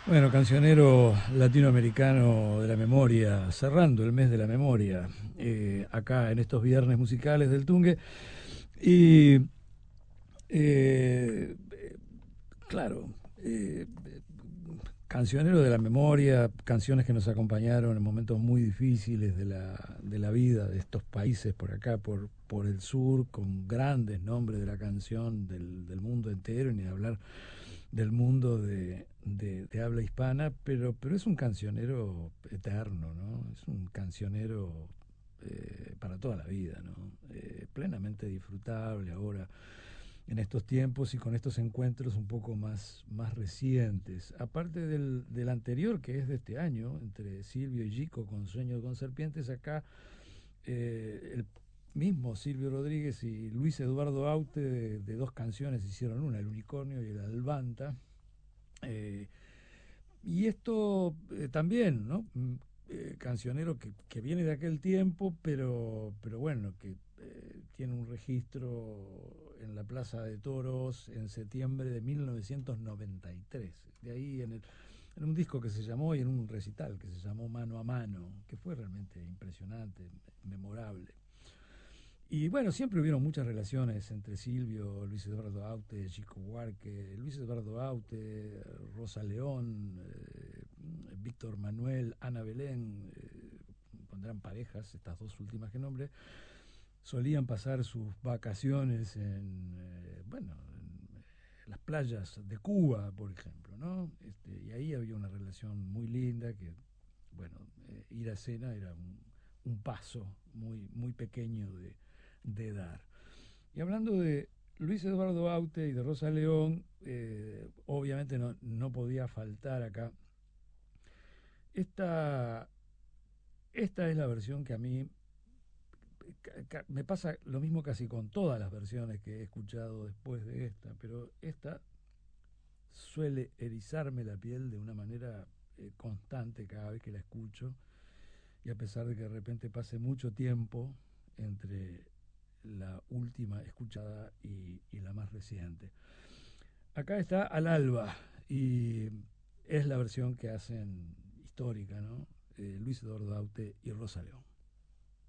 Bueno, cancionero latinoamericano de la memoria, cerrando el mes de la memoria, acá en estos viernes musicales del Tungue. Y eh, claro, cancionero de la memoria, canciones que nos acompañaron en momentos muy difíciles de la vida de estos países por acá, por el sur, con grandes nombres de la canción del mundo entero, y ni hablar del mundo de habla hispana, pero es un cancionero eterno, ¿no? Es un cancionero para toda la vida, ¿no? Plenamente disfrutable ahora en estos tiempos y con estos encuentros un poco más recientes. Aparte del anterior, que es de este año, entre Silvio y Gico con Sueño con Serpientes, acá el mismo Silvio Rodríguez y Luis Eduardo Aute de dos canciones hicieron una, El Unicornio y El Albanta. Eh, y esto también, ¿no? Cancionero que viene de aquel tiempo, pero bueno, que tiene un registro en la Plaza de Toros en septiembre de 1993. De ahí en un disco que se llamó, y en un recital que se llamó Mano a Mano, que fue realmente impresionante, memorable. Y bueno, siempre hubieron muchas relaciones entre Silvio, Luis Eduardo Aute, Chico Huarque, Luis Eduardo Aute, Rosa León, Víctor Manuel, Ana Belén, cuando eran parejas, estas dos últimas que nombré, solían pasar sus vacaciones en las playas de Cuba, por ejemplo, ¿no? Y ahí había una relación muy linda que, bueno, ir a escena era un paso muy pequeño de dar. Y hablando de Luis Eduardo Aute y de Rosa León, obviamente no podía faltar acá. Esta, esta es la versión que a mí me pasa lo mismo casi con todas las versiones que he escuchado después de esta, pero esta suele erizarme la piel de una manera constante cada vez que la escucho, y a pesar de que de repente pase mucho tiempo entre la última escuchada y la más reciente. Acá está Al Alba, y es la versión que hacen histórica, ¿no? Luis Eduardo Aute y Rosa León.